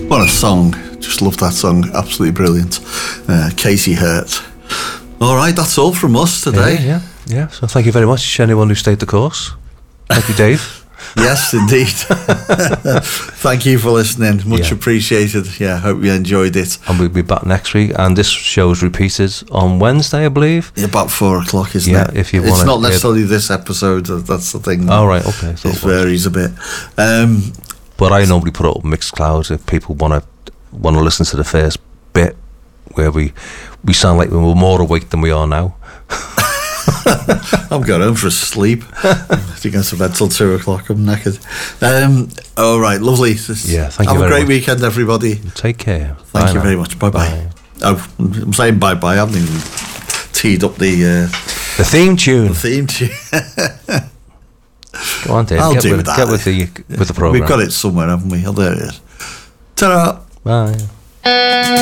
What a song. Just love that song. Absolutely brilliant. Casey Hurt. All right, that's all from us today. Yeah. So thank you very much to anyone who stayed the course. Thank you, Dave. Yes, indeed. Thank you for listening. Much appreciated. Yeah, hope you enjoyed it. And we'll be back next week. And this show's repeated on Wednesday, I believe. Yeah, about 4 o'clock, isn't it? If you want. It's not necessarily this episode. That's the thing. Oh, right. Okay. It varies a bit. But I normally put it up Mixcloud if people want to listen to the first bit where we sound like we were more awake than we are now. I'm going home for a sleep. I think I go to bed till 2 o'clock. I'm knackered. All right, lovely. Thank you very much. Have a great weekend, everybody. Take care. Thank you very much. Bye-bye. Oh, I'm saying bye-bye. I haven't even teed up the theme tune. Go on, Dave. Get with the program. We've got it somewhere, haven't we? Oh, there it is. Ta-ra. Bye.